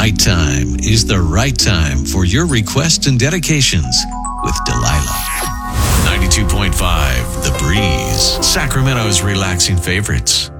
right time is the right time for your requests and dedications with Delilah. 92.5 The Breeze, Sacramento's relaxing favorites.